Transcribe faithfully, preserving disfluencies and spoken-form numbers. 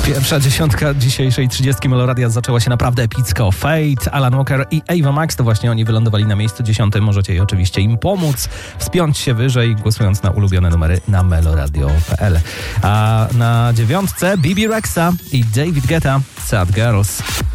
Pierwsza dziesiątka dzisiejszej trzydziestki Meloradia zaczęła się naprawdę epicko. Fate, Alan Walker i Ava Max to właśnie oni wylądowali na miejscu dziesiątym. Możecie oczywiście im pomóc, wspiąć się wyżej, głosując na ulubione numery na meloradio kropka p l. A na dziewiątce Bibi Rexa i David Guetta, Sad Girls.